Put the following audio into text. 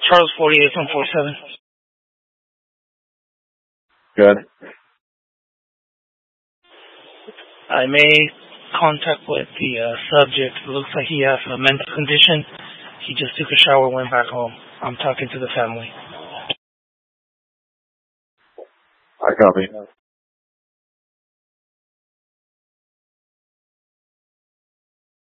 Charles 48-147. Good. I made contact with the subject. It looks like he has a mental condition. He just took a shower, went back home. I'm talking to the family. I copy.